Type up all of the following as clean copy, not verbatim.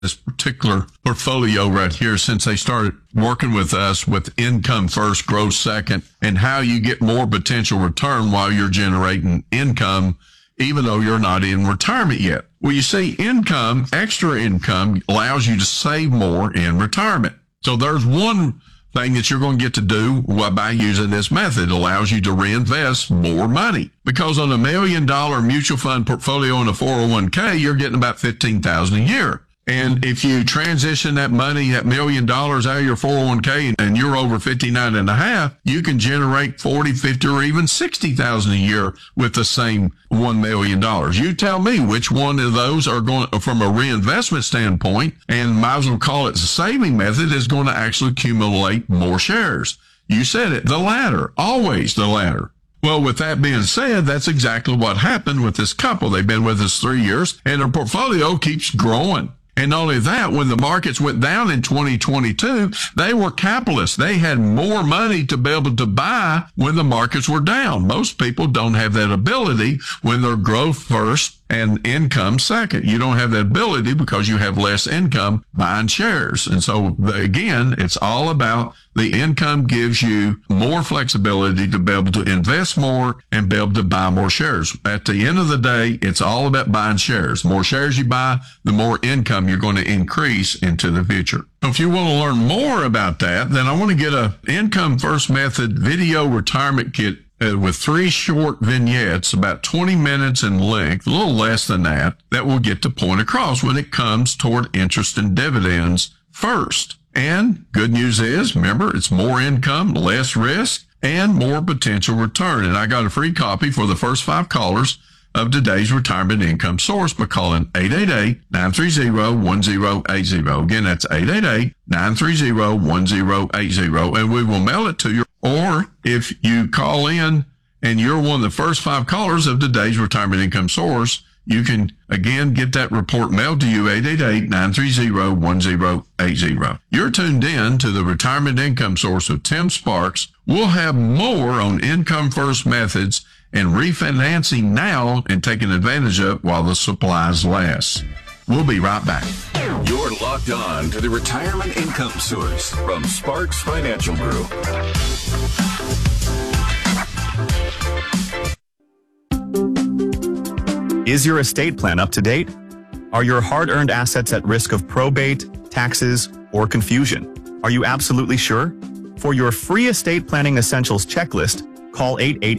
this particular portfolio right here since they started working with us with income first, growth second, and how you get more potential return while you're generating income, even though you're not in retirement yet. Well, you see, income, extra income, allows you to save more in retirement. So there's one thing that you're going to get to do by using this method. It allows you to reinvest more money, because on $1 million mutual fund portfolio in a 401k, you're getting about $15,000 a year. And if you transition that money, that $1 million out of your 401k, and you're over 59 and a half, you can generate 40, 50, or even 60,000 a year with the same $1 million. You tell me which one of those are going, from a reinvestment standpoint, and might as well call it the saving method, is going to actually accumulate more shares. You said it, the latter, always the latter. Well, with that being said, that's exactly what happened with this couple. They've been with us 3 years, and their portfolio keeps growing. And not only that, when the markets went down in 2022, they were capitalists. They had more money to be able to buy when the markets were down. Most people don't have that ability when they're growth first and income second. You don't have that ability because you have less income buying shares. And so, again, it's all about the income gives you more flexibility to be able to invest more and be able to buy more shares. At the end of the day, it's all about buying shares. The more shares you buy, the more income you're going to increase into the future. If you want to learn more about that, then I want to get a Income First Method video retirement kit with 3 short vignettes, about 20 minutes in length, a little less than that, that will get the point across when it comes toward interest and dividends first. And good news is, remember, it's more income, less risk, and more potential return. And I got a free copy for the first 5 callers of today's retirement income source by calling 888-930-1080. Again, that's 888-930-1080, and we will mail it to you. Or if you call in and you're one of the first 5 callers of today's retirement income source, you can, again, get that report mailed to you, 888-930-1080. You're tuned in to the Retirement Income Source with Tim Sparks. We'll have more on income first methods and refinancing now and taking advantage of it while the supplies last. We'll be right back. You're locked on to the Retirement Income Source from Sparks Financial Group. Is your estate plan up to date? Are your hard-earned assets at risk of probate, taxes, or confusion? Are you absolutely sure? For your free estate planning essentials checklist, call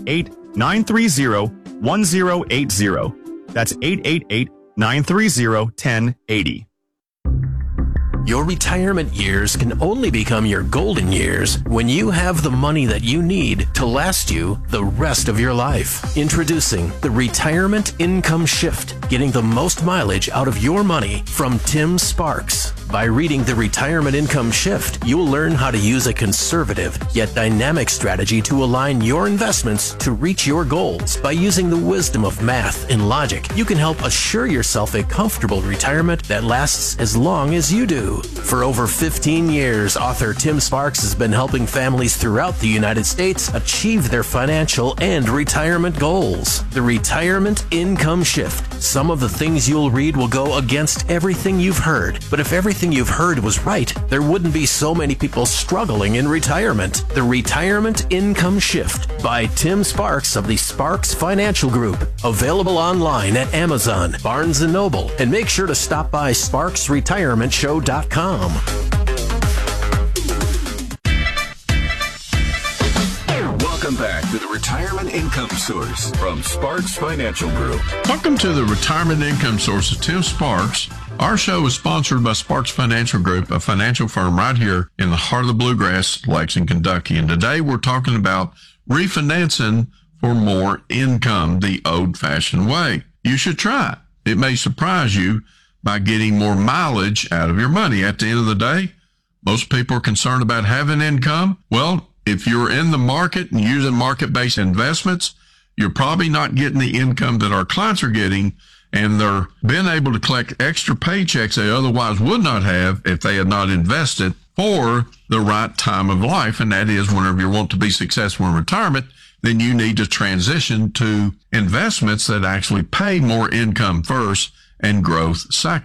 888-930-1080. That's 888-930-1080. Your retirement years can only become your golden years when you have the money that you need to last you the rest of your life. Introducing the Retirement Income Shift, getting the most mileage out of your money from Tim Sparks. By reading the Retirement Income Shift, you'll learn how to use a conservative yet dynamic strategy to align your investments to reach your goals. By using the wisdom of math and logic, you can help assure yourself a comfortable retirement that lasts as long as you do. For over 15 years, author Tim Sparks has been helping families throughout the United States achieve their financial and retirement goals. The Retirement Income Shift. Some of the things you'll read will go against everything you've heard, but if everything you've heard was right, there wouldn't be so many people struggling in retirement. The Retirement Income Shift by Tim Sparks of the Sparks Financial Group. Available online at Amazon, Barnes & Noble, and make sure to stop by SparksRetirementShow.com. Welcome back to the Retirement Income Source from Sparks Financial Group. Welcome to the Retirement Income Source of Tim Sparks. Our show is sponsored by Sparks Financial Group, a financial firm right here in the heart of the Bluegrass, Lexington, Kentucky. And today we're talking about refinancing for more income the old-fashioned way. You should try it. It may surprise you by getting more mileage out of your money. At the end of the day, most people are concerned about having income. Well, if you're in the market and using market-based investments, you're probably not getting the income that our clients are getting, and they're being able to collect extra paychecks they otherwise would not have if they had not invested for the right time of life. And that is, whenever you want to be successful in retirement, then you need to transition to investments that actually pay more income first and growth second.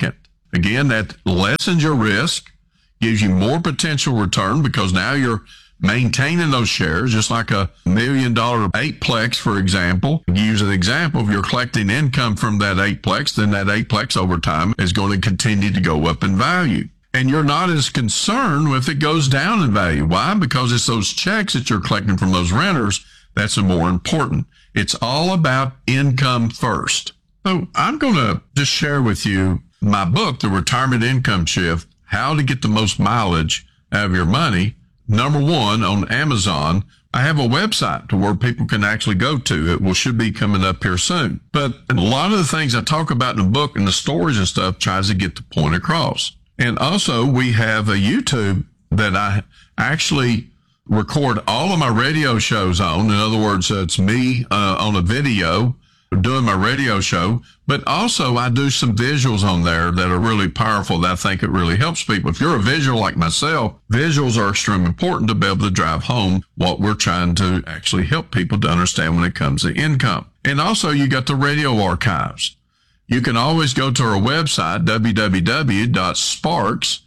Again, that lessens your risk, gives you more potential return because now you're maintaining those shares, just like a $1 million eightplex, for example. Use an example. If you're collecting income from that eightplex, then that eightplex over time is going to continue to go up in value. And you're not as concerned if it goes down in value. Why? Because it's those checks that you're collecting from those renters that's more important. It's all about income first. So I'm going to just share with you my book, The Retirement Income Shift, How to Get the Most Mileage Out of Your Money. Number one, on Amazon. I have a website to where people can actually go to. It should be coming up here soon. But a lot of the things I talk about in the book and the stories and stuff tries to get the point across. And also we have a YouTube that I actually record all of my radio shows on. In other words, it's me on a video doing my radio show, but also I do some visuals on there that are really powerful that I think it really helps people. If you're a visual like myself, visuals are extremely important to be able to drive home what we're trying to actually help people to understand when it comes to income. And also you got the radio archives. You can always go to our website, www.sparks,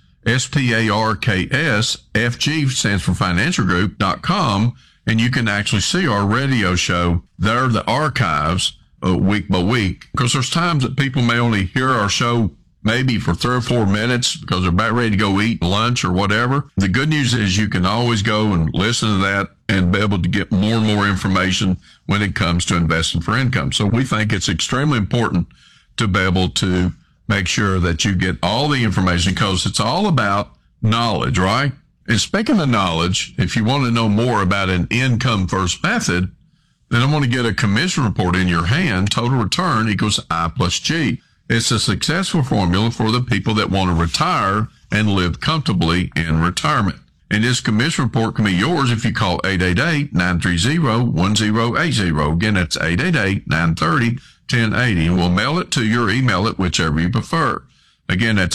SPARKS, FG stands for Financial Group.com, and you can actually see our radio show. There are the archives week by week, because there's times that people may only hear our show maybe for 3 or 4 minutes because they're about ready to go eat lunch or whatever. The good news is you can always go and listen to that and be able to get more and more information when it comes to investing for income. So we think it's extremely important to be able to make sure that you get all the information, because it's all about knowledge, right? And speaking of knowledge, if you want to know more about an income first method, then I want to get a commission report in your hand. Total return equals I plus G. It's a successful formula for the people that want to retire and live comfortably in retirement. And this commission report can be yours if you call 888-930-1080. Again, that's 888-930-1080. And we'll mail it to your email at whichever you prefer. Again, that's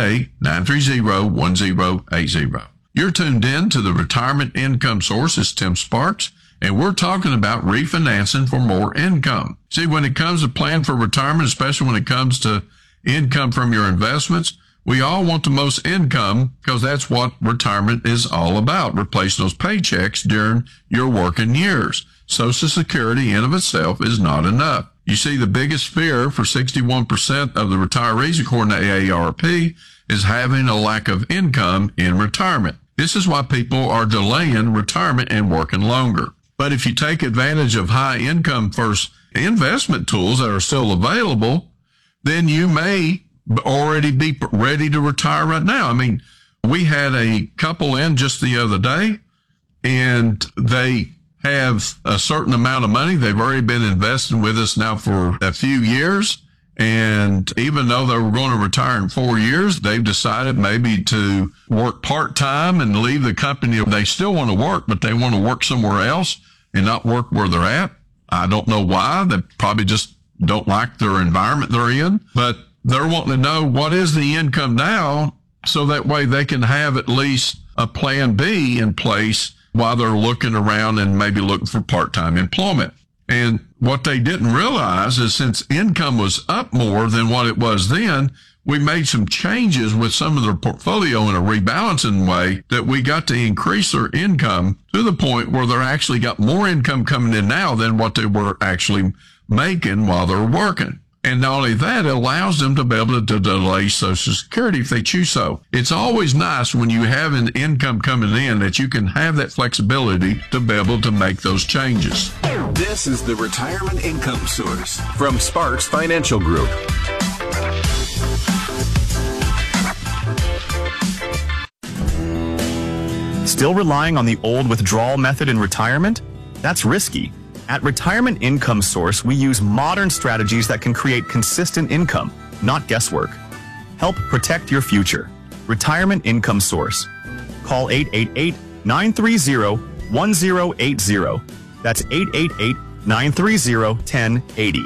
888-930-1080. You're tuned in to the Retirement Income Source. It's Tim Sparks, and we're talking about refinancing for more income. See, when it comes to plan for retirement, especially when it comes to income from your investments, we all want the most income because that's what retirement is all about, replacing those paychecks during your working years. Social Security in of itself is not enough. You see, the biggest fear for 61% of the retirees, according to AARP, is having a lack of income in retirement. This is why people are delaying retirement and working longer. But if you take advantage of high income first investment tools that are still available, then you may already be ready to retire right now. I mean, we had a couple in just the other day, and they have a certain amount of money. They've already been investing with us now for a few years. And even though they were going to retire in 4 years, they've decided maybe to work part-time and leave the company. They still want to work, but they want to work somewhere else and not work where they're at. I don't know why. They probably just don't like their environment they're in, but they're wanting to know what is the income now, so that way they can have at least a plan B in place while they're looking around and maybe looking for part-time employment. And what they didn't realize is, since income was up more than what it was then, we made some changes with some of their portfolio in a rebalancing way that we got to increase their income to the point where they're actually got more income coming in now than what they were actually making while they were working. And not only that, it allows them to be able to delay Social Security if they choose so. It's always nice when you have an income coming in that you can have that flexibility to be able to make those changes. This is the Retirement Income Source from Sparks Financial Group. Still relying on the old withdrawal method in retirement? That's risky. At Retirement Income Source, we use modern strategies that can create consistent income, not guesswork. Help protect your future. Retirement Income Source. Call 888-930-1080. That's 888-930-1080.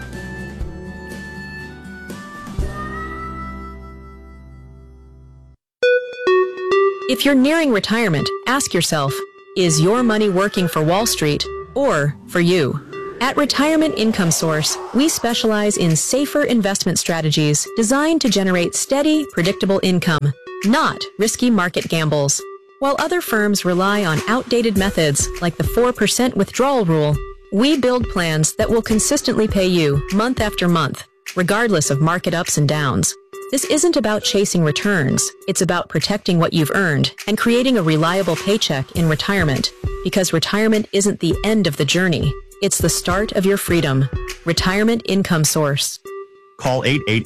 If you're nearing retirement, ask yourself, is your money working for Wall Street or for you? At Retirement Income Source, we specialize in safer investment strategies designed to generate steady, predictable income, not risky market gambles. While other firms rely on outdated methods like the 4% withdrawal rule, we build plans that will consistently pay you month after month, regardless of market ups and downs. This isn't about chasing returns. It's about protecting what you've earned and creating a reliable paycheck in retirement, because retirement isn't the end of the journey. It's the start of your freedom. Retirement Income Source. Call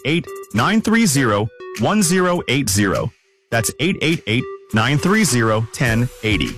888-930-1080. That's 888-930-1080.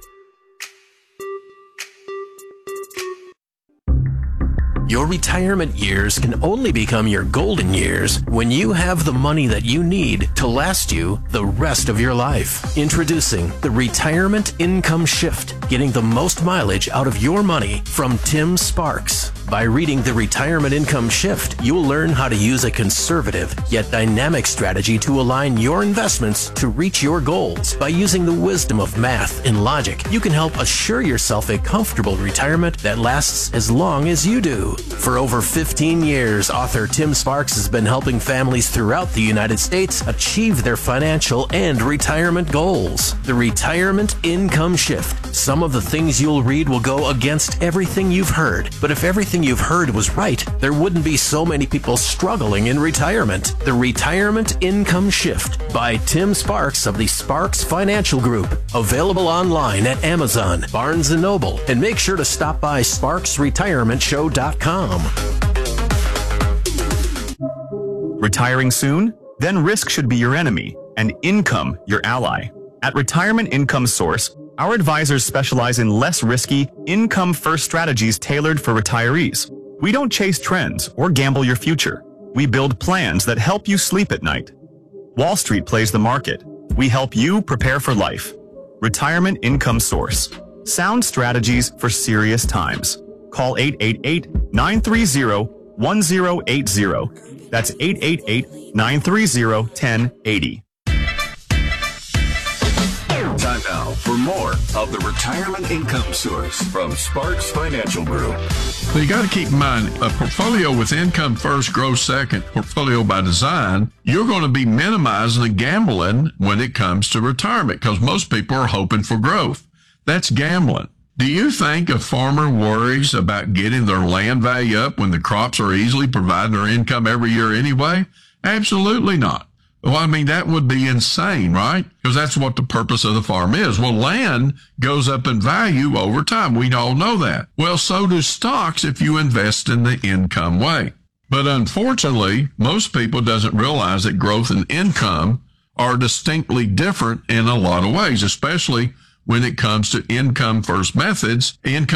Your retirement years can only become your golden years when you have the money that you need to last you the rest of your life. Introducing the Retirement Income Shift, getting the most mileage out of your money from Tim Sparks. By reading the Retirement Income Shift, you'll learn how to use a conservative yet dynamic strategy to align your investments to reach your goals. By using the wisdom of math and logic, you can help assure yourself a comfortable retirement that lasts as long as you do. For over 15 years, author Tim Sparks has been helping families throughout the United States achieve their financial and retirement goals. The Retirement Income Shift. Some of the things you'll read will go against everything you've heard, but if everything you've heard was right, there wouldn't be so many people struggling in retirement. The Retirement Income Shift by Tim Sparks of the Sparks Financial Group. Available online at Amazon, Barnes & Noble, and make sure to stop by SparksRetirementShow.com. Retiring soon? Then risk should be your enemy and income your ally. At Retirement Income Source, our advisors specialize in less risky, income-first strategies tailored for retirees. We don't chase trends or gamble your future. We build plans that help you sleep at night. Wall Street plays the market. We help you prepare for life. Retirement Income Source. Sound strategies for serious times. Call 888-930-1080. That's 888-930-1080. Time now for more of the Retirement Income Source from Sparks Financial Group. So you got to keep in mind, a portfolio with income first, growth second, portfolio by design, you're going to be minimizing the gambling when it comes to retirement because most people are hoping for growth. That's gambling. Do you think a farmer worries about getting their land value up when the crops are easily providing their income every year anyway? Absolutely not. Well, I mean, that would be insane, right? Because that's what the purpose of the farm is. Well, land goes up in value over time. We all know that. Well, so do stocks if you invest in the income way. But unfortunately, most people doesn't realize that growth and income are distinctly different in a lot of ways, especially when it comes to income first methods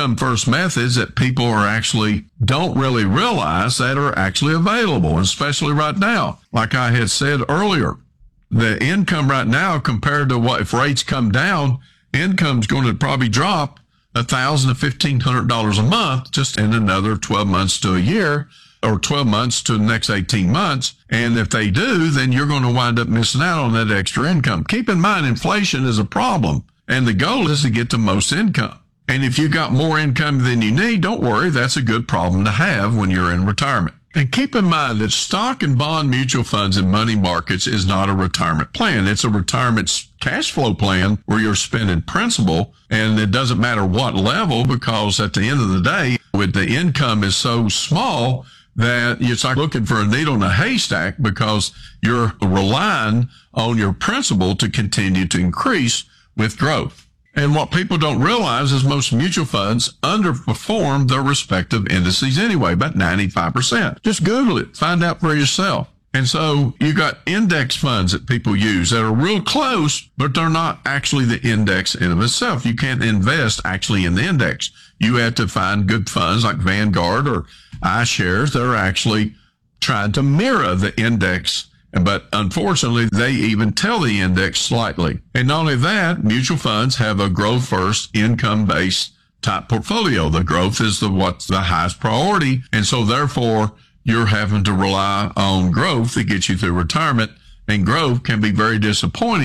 that people are actually don't really realize that are actually available, especially right now. Like I had said earlier, the income right now compared to what if rates come down, income's going to probably drop $1,000 to $1,500 a month just in another 12 months to a year or 12 months to the next 18 months. And if they do, then you're going to wind up missing out on that extra income. Keep in mind, inflation is a problem. And the goal is to get the most income. And if you got more income than you need, don't worry. That's a good problem to have when you're in retirement. And keep in mind that stock and bond mutual funds and money markets is not a retirement plan. It's a retirement cash flow plan where you're spending principal. And it doesn't matter what level, because at the end of the day, with the income is so small that it's like looking for a needle in a haystack because you're relying on your principal to continue to increase with growth. And what people don't realize is most mutual funds underperform their respective indices anyway, about 95%. Just Google it, find out for yourself. And so you got index funds that people use that are real close, but they're not actually the index in of itself. You can't invest actually in the index. You have to find good funds like Vanguard or iShares that are actually trying to mirror the index. But unfortunately, they even tell the index slightly. And not only that, mutual funds have a growth first, income based type portfolio. The growth is what's the highest priority. And so therefore, you're having to rely on growth to get you through retirement. And growth can be very disappointing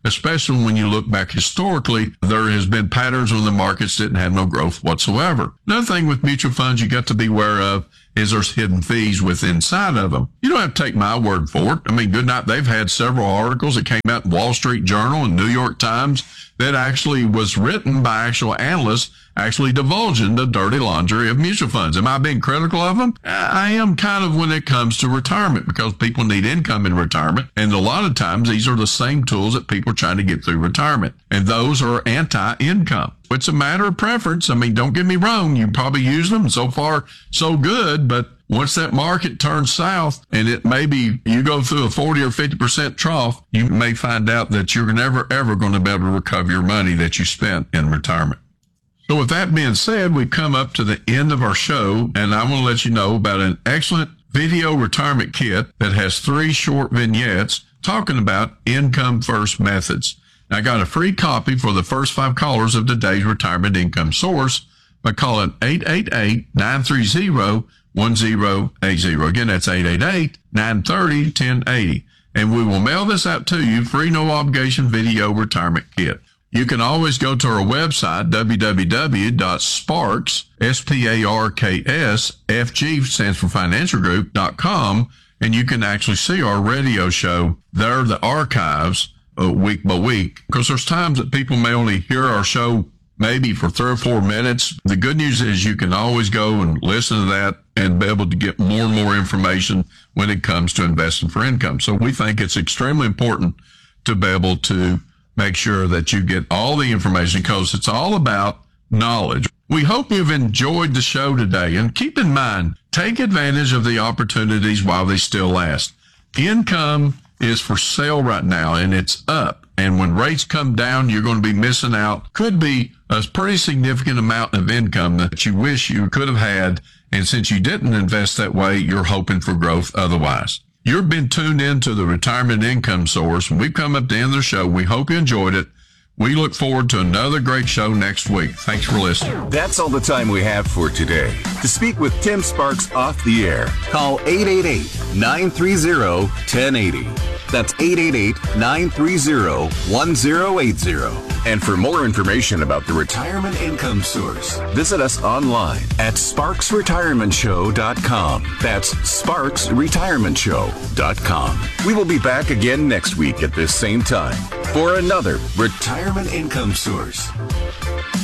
especially when you look back historically, there has been patterns when the markets didn't have no growth whatsoever. Another thing with mutual funds you got to be aware of is there's hidden fees within inside of them. You don't have to take my word for it. I mean, good night. They've had several articles that came out in Wall Street Journal and New York Times that actually was written by actual analysts actually divulging the dirty laundry of mutual funds. Am I being critical of them? I am kind of when it comes to retirement, because people need income in retirement. And a lot of times these are the same tools that people are trying to get through retirement. And those are anti-income. It's a matter of preference. I mean, don't get me wrong. You probably use them. So far, so good. But once that market turns south and it maybe you go through a 40 or 50% trough, you may find out that you're never, ever going to be able to recover your money that you spent in retirement. So with that being said, we've come up to the end of our show, and I want to let you know about an excellent video retirement kit that has 3 short vignettes talking about income first methods. I got a free copy for the first 5 callers of today's retirement income source by calling 888-930-1080. Again, that's 888-930-1080. And we will mail this out to you, free, no obligation video retirement kit. You can always go to our website, www.sparks, S-P-A-R-K-S, F-G stands for financial group.com, and you can actually see our radio show. There are the archives week by week, because there's times that people may only hear our show maybe for 3 or 4 minutes. The good news is you can always go and listen to that and be able to get more and more information when it comes to investing for income. So we think it's extremely important to be able to make sure that you get all the information, because it's all about knowledge. We hope you've enjoyed the show today, and keep in mind, take advantage of the opportunities while they still last. Income is for sale right now, and it's up. And when rates come down, you're going to be missing out. Could be a pretty significant amount of income that you wish you could have had. And since you didn't invest that way, you're hoping for growth otherwise. You've been tuned in to the Retirement Income Source. We've come up to the end of the show. We hope you enjoyed it. We look forward to another great show next week. Thanks for listening. That's all the time we have for today. To speak with Tim Sparks off the air, call 888-930-1080. That's 888-930-1080. And for more information about the Retirement Income Source, visit us online at sparksretirementshow.com. That's sparksretirementshow.com. We will be back again next week at this same time for another Retirement Income Source.